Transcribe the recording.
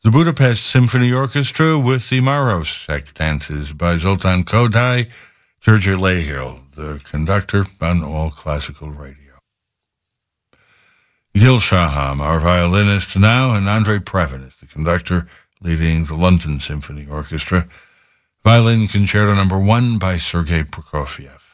The Budapest Symphony Orchestra with the Maros Sextances by Zoltan Kodály, Georgia Lahill, the conductor on All Classical Radio. Gil Shaham, our violinist now, and Andrei Previn is the conductor leading the London Symphony Orchestra. Violin Concerto No. 1 by Sergei Prokofiev.